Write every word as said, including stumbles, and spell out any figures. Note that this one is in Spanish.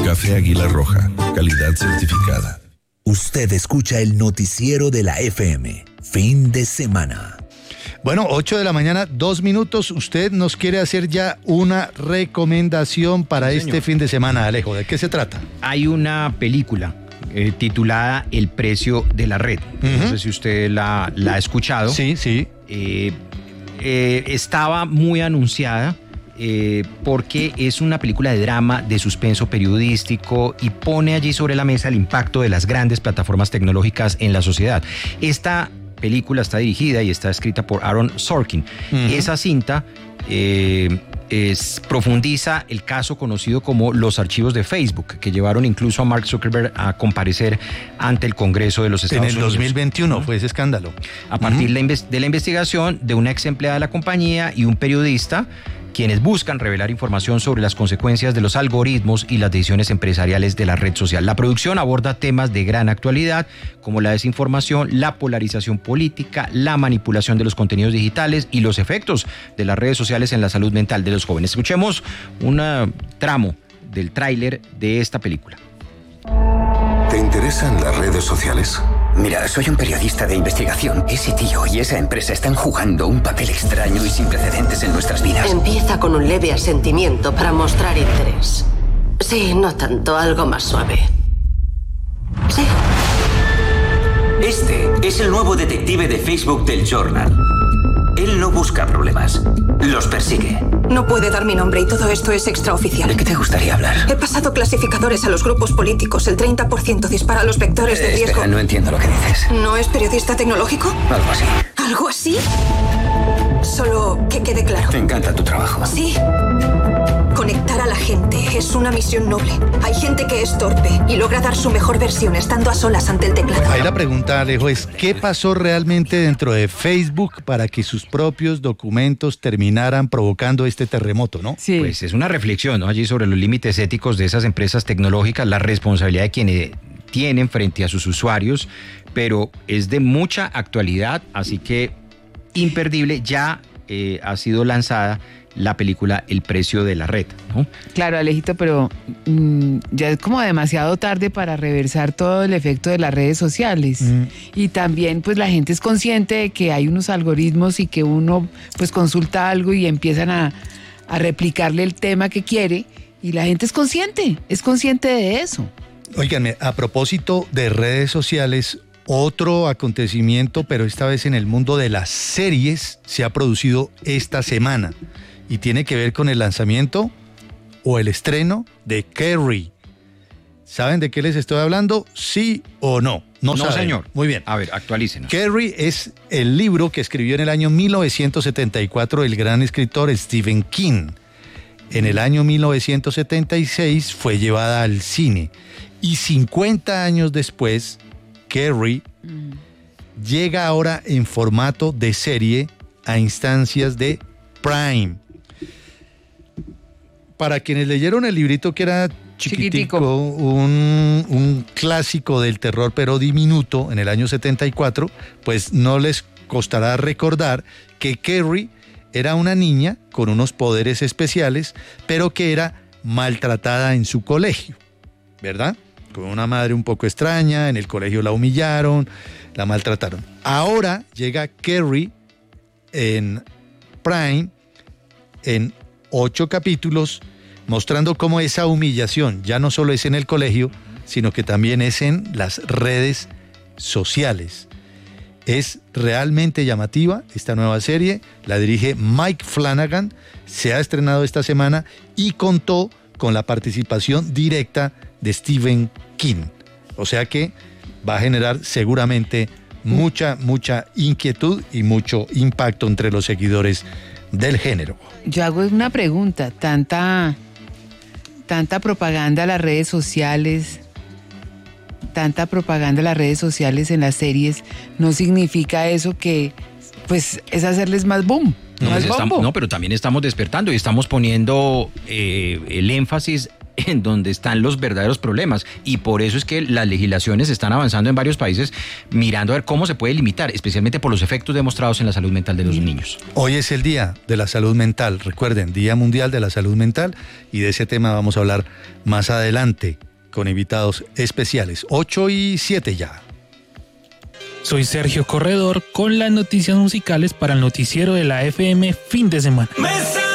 Café Águila Roja, calidad certificada. Usted escucha el noticiero de la F M. Fin de semana. Bueno, ocho de la mañana, dos minutos. Usted nos quiere hacer ya una recomendación para Sí, este señor. fin de semana, Alejo. ¿De qué se trata? Hay una película eh, titulada El precio de la red. Uh-huh. No sé si usted la, la ha escuchado. Sí, sí. Eh, eh, estaba muy anunciada eh, porque es una película de drama, de suspenso periodístico y pone allí sobre la mesa el impacto de las grandes plataformas tecnológicas en la sociedad. Esta película está dirigida y está escrita por Aaron Sorkin. Uh-huh. Esa cinta eh, es, profundiza el caso conocido como los archivos de Facebook, que llevaron incluso a Mark Zuckerberg a comparecer ante el Congreso de los Estados En el Unidos. dos mil veintiuno fue ese escándalo. A partir Uh-huh. de la inves- de la investigación de una ex empleada de la compañía y un periodista, quienes buscan revelar información sobre las consecuencias de los algoritmos y las decisiones empresariales de la red social. La producción aborda temas de gran actualidad, como la desinformación, la polarización política, la manipulación de los contenidos digitales y los efectos de las redes sociales en la salud mental de los jóvenes. Escuchemos un uh, tramo del tráiler de esta película. ¿Te interesan las redes sociales? Mira, soy un periodista de investigación. Ese tío y esa empresa están jugando un papel extraño y sin precedentes en nuestras vidas. Empieza con un leve asentimiento para mostrar interés. Sí, no tanto, algo más suave. Sí. Este es el nuevo detective de Facebook del Journal. Él no busca problemas, los persigue. No puede dar mi nombre y todo esto es extraoficial. ¿De qué te gustaría hablar? He pasado clasificadores a los grupos políticos. El treinta por ciento dispara los vectores de Eh, riesgo. espera, no entiendo lo que dices. ¿No es periodista tecnológico? Algo así. ¿Algo así? Solo que quede claro. Me encanta tu trabajo. Sí. Conectar a la gente es una misión noble. Hay gente que es torpe y logra dar su mejor versión estando a solas ante el teclado. Ahí la pregunta, Alejo, es ¿qué pasó realmente dentro de Facebook para que sus propios documentos terminaran provocando este terremoto, no? Sí. Pues es una reflexión, ¿no? Allí sobre los límites éticos de esas empresas tecnológicas, la responsabilidad de quienes tienen frente a sus usuarios, pero es de mucha actualidad, así que imperdible. Ya eh, ha sido lanzada la película El precio de la red, ¿no? Claro, Alejito, pero mmm, ya es como demasiado tarde para reversar todo el efecto de las redes sociales. Mm. Y también pues la gente es consciente de que hay unos algoritmos y que uno pues consulta algo y empiezan a, a replicarle el tema que quiere y la gente es consciente, es consciente de eso. Óiganme, a propósito de redes sociales, otro acontecimiento, pero esta vez en el mundo de las series, se ha producido esta semana y tiene que ver con el lanzamiento o el estreno de Carrie. ¿Saben de qué les estoy hablando? ¿Sí o no? No, No, saben. señor. Muy bien. A ver, actualícenos. Carrie es el libro que escribió en el año mil novecientos setenta y cuatro el gran escritor Stephen King. En el año mil novecientos setenta y seis fue llevada al cine y cincuenta años después, Carrie mm. llega ahora en formato de serie a instancias de Prime. Para quienes leyeron el librito que era chiquitico, Chiquitico. un, un clásico del terror pero diminuto en el año setenta y cuatro, pues no les costará recordar que Carrie era una niña con unos poderes especiales, pero que era maltratada en su colegio, ¿verdad? Con una madre un poco extraña, en el colegio la humillaron, la maltrataron. Ahora llega Carrie en Prime, en ocho capítulos, mostrando cómo esa humillación ya no solo es en el colegio, sino que también es en las redes sociales. Es realmente llamativa esta nueva serie, la dirige Mike Flanagan, se ha estrenado esta semana y contó con la participación directa de Stephen King. O sea que va a generar seguramente mucha, mucha inquietud y mucho impacto entre los seguidores del género. Yo hago una pregunta, tanta, tanta propaganda a las redes sociales, tanta propaganda a las redes sociales en las series, ¿no significa eso que pues es hacerles más boom? No, más pues estamos, no, pero también estamos despertando y estamos poniendo eh, el énfasis en donde están los verdaderos problemas. Y por eso es que las legislaciones están avanzando en varios países, mirando a ver cómo se puede limitar, especialmente por los efectos demostrados en la salud mental de los niños. Hoy es el Día de la Salud Mental, recuerden, Día Mundial de la Salud Mental, y de ese tema vamos a hablar más adelante con invitados especiales. ocho y siete ya. Soy Sergio Corredor con las noticias musicales para el noticiero de la F M fin de semana. ¡Mesa!